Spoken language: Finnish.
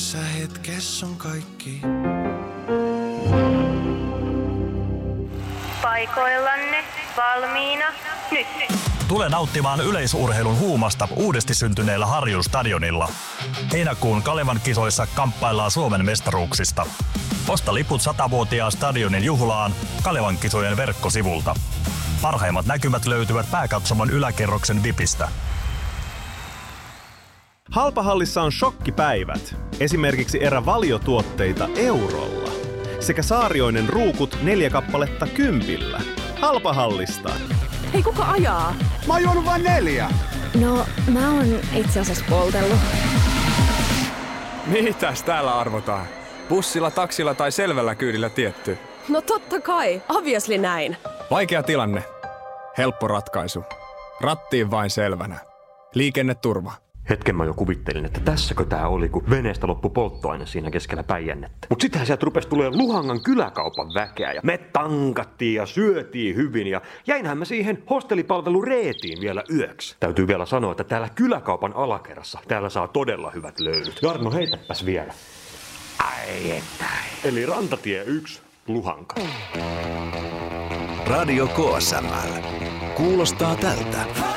Tässä hetkessä on kaikki. Paikoillanne valmiina nyt. Tule nauttimaan yleisurheilun huumasta uudesti syntyneellä Harjun stadionilla. Heinäkuun Kalevan kisoissa kamppaillaan Suomen mestaruuksista. Osta liput 100-vuotiaan stadionin juhlaan Kalevan kisojen verkkosivulta. Parhaimmat näkymät löytyvät pääkatsomon yläkerroksen VIPistä. Halpahallissa on shokkipäivät. Esimerkiksi valiotuotteita eurolla. Sekä Saarioinen ruukut 4 kappaletta 10. Halpahallista. Hei, kuka ajaa? Mä oon juonut vain 4. No, mä oon itse asiassa poltellut. Mitäs täällä arvotaan? Bussilla, taksilla tai selvällä kyydillä tietty? No totta kai, obviously näin. Vaikea tilanne. Helppo ratkaisu. Rattiin vain selvänä. Liikenneturva. Hetken mä jo kuvittelin, että tässäkö tää oli, kun veneestä loppui polttoaine siinä keskellä Päijännettä. Mut sitähän sieltä rupesi tulee Luhangan kyläkaupan väkeä ja me tankattiin ja syötiin hyvin ja jäinhän mä siihen hostellipalvelu Reetiin vielä yöksi. Täytyy vielä sanoa, että täällä kyläkaupan alakerrassa täällä saa todella hyvät löylyt. Jarno, heitäpäs vielä. Ai että. Eli Rantatie 1, Luhanka. Radio KSML. Kuulostaa tältä.